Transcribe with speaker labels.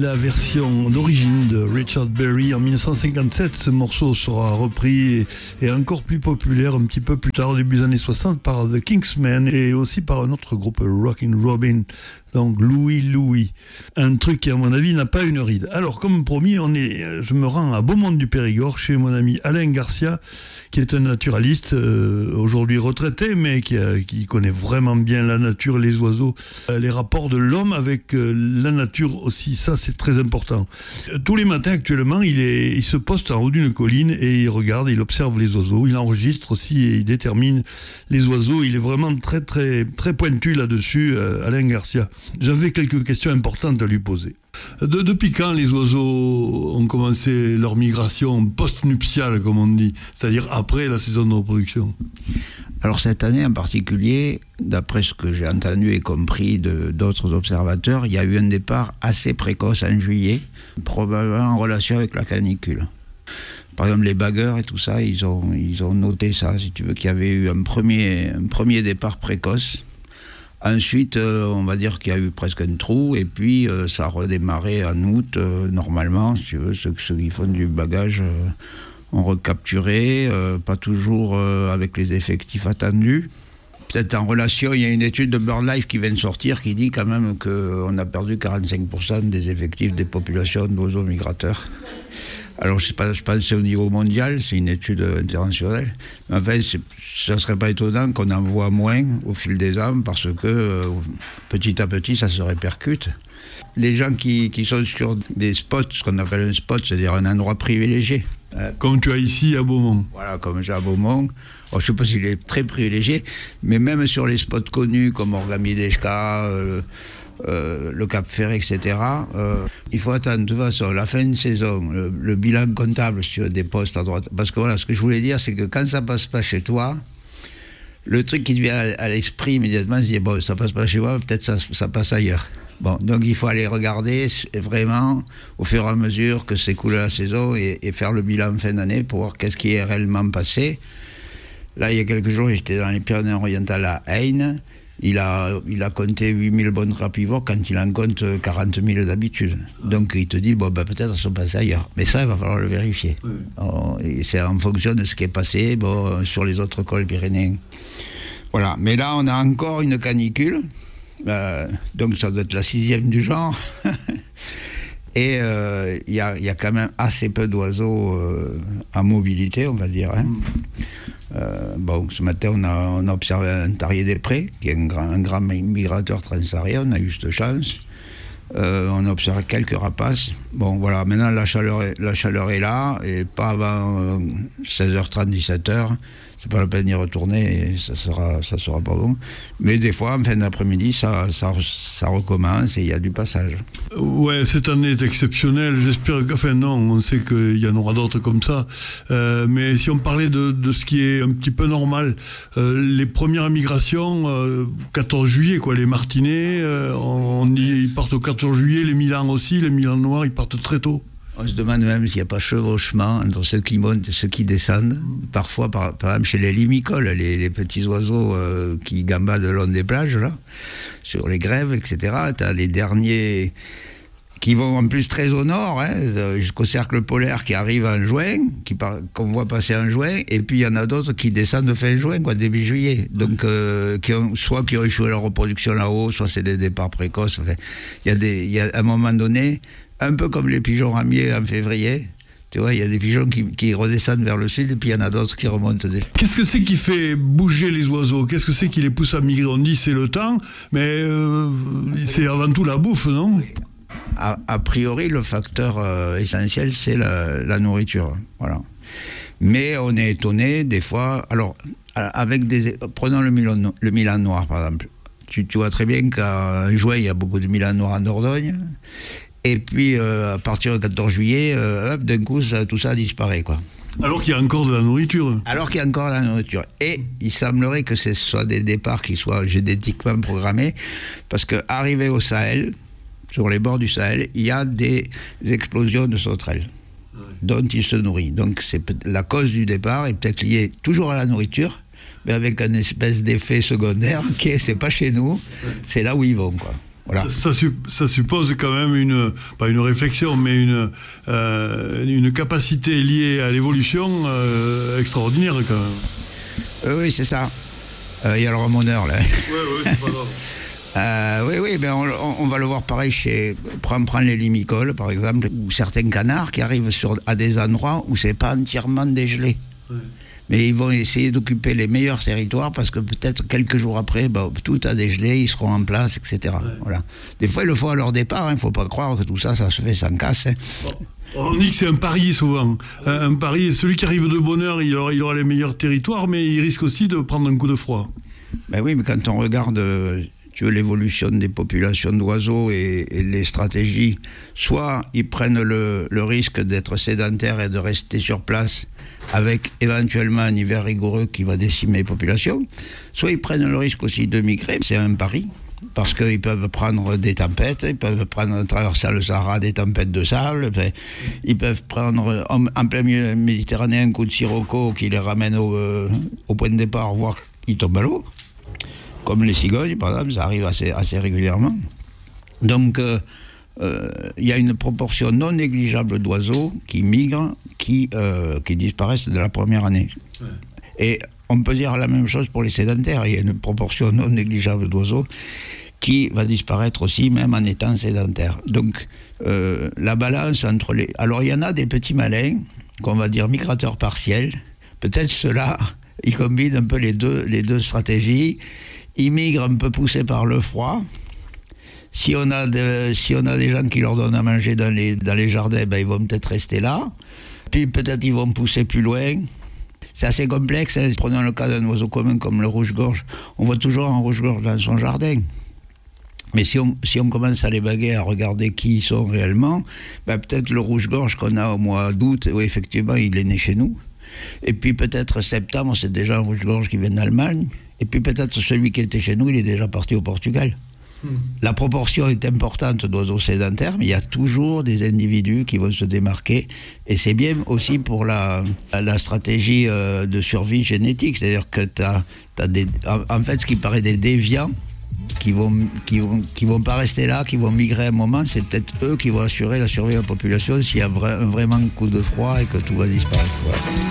Speaker 1: la version d'origine de Richard Berry en 1957. Ce morceau sera repris et encore plus populaire un petit peu plus tard, au début des années 60, par The Kingsmen et aussi par un autre groupe, Rockin' Robin. Donc Louis Louis, un truc qui à mon avis n'a pas une ride. Alors comme promis, je me rends à Beaumont du Périgord chez mon ami Alain Garcia, qui est un naturaliste aujourd'hui retraité, mais qui connaît vraiment bien la nature, les oiseaux, les rapports de l'homme avec la nature aussi. Ça c'est très important. Tous les matins actuellement, il se poste en haut d'une colline et il regarde, il observe les oiseaux, il enregistre aussi et il détermine les oiseaux. Il est vraiment très très très pointu là-dessus, Alain Garcia. J'avais quelques questions importantes à lui poser. Depuis quand les oiseaux ont commencé leur migration post-nuptiale, comme on dit, c'est-à-dire après la saison de reproduction?
Speaker 2: Alors cette année en particulier, d'après ce que j'ai entendu et compris d'autres observateurs, il y a eu un départ assez précoce en juillet, probablement en relation avec la canicule. Par exemple, les bagueurs et tout ça, ils ont noté ça, si tu veux, qu'il y avait eu un premier départ précoce. Ensuite, on va dire qu'il y a eu presque un trou, et puis ça a redémarré en août, normalement, si tu veux, ceux qui font du bagage ont recapturé, pas toujours avec les effectifs attendus. Peut-être en relation, il y a une étude de BirdLife qui vient de sortir qui dit quand même qu'on a perdu 45% des effectifs des populations d'oiseaux migrateurs. Alors, je pense que c'est au niveau mondial, c'est une étude internationale. Mais enfin, ça ne serait pas étonnant qu'on en voit moins au fil des ans parce que petit à petit, ça se répercute. Les gens qui sont sur des spots, ce qu'on appelle un spot, c'est-à-dire un endroit privilégié.
Speaker 1: Comme tu as ici à Beaumont.
Speaker 2: Voilà, comme j'ai à Beaumont. Alors, je ne sais pas s'il est très privilégié, mais même sur les spots connus comme Orgamy-Deshka, le Cap Ferret, etc. Il faut attendre de toute façon la fin de saison, le bilan comptable sur des postes à droite. Parce que voilà, ce que je voulais dire, c'est que quand ça passe pas chez toi, le truc qui te vient à l'esprit immédiatement, c'est bon, ça passe pas chez moi, peut-être ça passe ailleurs. Bon, donc il faut aller regarder vraiment au fur et à mesure que s'écoule la saison et faire le bilan fin d'année pour voir qu'est-ce qui est réellement passé. Là, il y a quelques jours, j'étais dans les Pyrénées-Orientales à Haine. Il a compté 8000 bonnes rapivores quand il en compte 40 000 d'habitude. Donc il te dit, bon, ben, peut-être elles sont passées ailleurs. Mais ça, il va falloir le vérifier. Oui. Et c'est en fonction de ce qui est passé sur les autres cols pyrénéens. Voilà. Mais là, on a encore une canicule. Donc ça doit être la 6e du genre. Et il y a quand même assez peu d'oiseaux en mobilité, on va dire. Hein. Ce matin, on a observé un tarier des prés, qui est un grand migrateur transsaharien, on a eu cette chance. On a observé quelques rapaces. Bon, voilà, maintenant la chaleur est là, et pas avant 16h30, 17h. C'est pas la peine d'y retourner, et ça sera pas bon. Mais des fois, en fin d'après-midi, ça recommence et il y a du passage.
Speaker 1: Ouais, cette année est exceptionnelle. J'espère on sait qu'il y en aura d'autres comme ça. Mais si on parlait de ce qui est un petit peu normal, les premières migrations, 14 juillet, quoi, les martinets, ils partent au 14 juillet, les Milans aussi, les Milans noirs, ils partent très tôt.
Speaker 2: On se demande même s'il n'y a pas chevauchement entre ceux qui montent et ceux qui descendent. Parfois, par exemple, chez les limicoles, les petits oiseaux qui gambadent le long des plages, là, sur les grèves, etc. Tu as les derniers qui vont en plus très au nord, jusqu'au cercle polaire qui arrive en juin, qu'on voit passer en juin, et puis il y en a d'autres qui descendent fin juin, début juillet. Donc, qui ont échoué leur reproduction là-haut, soit c'est des départs précoces. Enfin, il y a à un moment donné, un peu comme les pigeons ramiers en février. Tu vois, il y a des pigeons qui redescendent vers le sud et puis il y en a d'autres qui remontent.
Speaker 1: Qu'est-ce que c'est qui fait bouger les oiseaux? Qu'est-ce que c'est qui les pousse à migrer? On dit c'est le temps, mais c'est avant tout la bouffe, non?
Speaker 2: A priori, le facteur essentiel, c'est la nourriture. Voilà. Mais on est étonné des fois. Alors, prenons le Milan noir, par exemple. Tu vois très bien qu'en juin, il y a beaucoup de Milan noirs en Dordogne. Et puis, à partir du 14 juillet, d'un coup, tout ça disparaît, quoi.
Speaker 1: Alors qu'il y a encore de la nourriture.
Speaker 2: Et il semblerait que ce soit des départs qui soient génétiquement programmés, parce qu'arrivé au Sahel, sur les bords du Sahel, il y a des explosions de sauterelles dont il se nourrit. Donc, la cause du départ est peut-être liée toujours à la nourriture, mais avec une espèce d'effet secondaire qui est, c'est pas chez nous, c'est là où ils vont, quoi. Voilà.
Speaker 1: Ça suppose quand même pas une réflexion, mais une capacité liée à l'évolution extraordinaire quand même.
Speaker 2: Oui, c'est ça. Il y a le ramoneur là.
Speaker 1: Oui, c'est pas grave.
Speaker 2: Oui, ben on va le voir pareil prends les limicoles par exemple, ou certains canards qui arrivent à des endroits où c'est pas entièrement dégelé. Ouais. Mais ils vont essayer d'occuper les meilleurs territoires parce que peut-être quelques jours après, tout a dégelé, ils seront en place, etc. Ouais. Voilà. Des fois, ils le font à leur départ, il ne faut pas croire que tout ça se fait sans casse. Hein.
Speaker 1: On dit que c'est un pari souvent. Un pari, celui qui arrive de bonne heure, il aura les meilleurs territoires, mais il risque aussi de prendre un coup de froid.
Speaker 2: Ben oui, mais quand on regarde l'évolution des populations d'oiseaux et les stratégies, soit ils prennent le risque d'être sédentaires et de rester sur place avec éventuellement un hiver rigoureux qui va décimer les populations, soit ils prennent le risque aussi de migrer. C'est un pari, parce qu'ils peuvent prendre des tempêtes, ils peuvent prendre, traverser le Sahara, des tempêtes de sable, ils peuvent prendre en plein milieu de la Méditerranée un coup de sirocco qui les ramène au point de départ, voire qu'ils tombent à l'eau. Comme les cigognes, par exemple, ça arrive assez régulièrement. Donc, il y a une proportion non négligeable d'oiseaux qui migrent, qui disparaissent de la première année. Ouais. Et on peut dire la même chose pour les sédentaires. Il y a une proportion non négligeable d'oiseaux qui va disparaître aussi, même en étant sédentaire. Donc, la balance entre les... Alors, il y en a des petits malins, qu'on va dire migrateurs partiels. Peut-être ceux-là, ils combinent un peu les deux stratégies. Ils migrent un peu poussés par le froid. Si on a des gens qui leur donnent à manger dans les jardins, ils vont peut-être rester là. Puis peut-être ils vont pousser plus loin. C'est assez complexe. Hein. Prenons le cas d'un oiseau commun comme le rouge-gorge. On voit toujours un rouge-gorge dans son jardin. Mais si on commence à les baguer, à regarder qui ils sont réellement, peut-être le rouge-gorge qu'on a au mois d'août, oui, effectivement, il est né chez nous. Et puis peut-être septembre, c'est déjà un rouge-gorge qui vient d'Allemagne. Et puis peut-être celui qui était chez nous, il est déjà parti au Portugal. La proportion est importante d'oiseaux sédentaires, mais il y a toujours des individus qui vont se démarquer. Et c'est bien aussi pour la stratégie de survie génétique. C'est-à-dire que t'as en fait, ce qui paraît des déviants qui vont pas rester là, qui vont migrer un moment, c'est peut-être eux qui vont assurer la survie de la population s'il y a vraiment un coup de froid et que tout va disparaître. Voilà.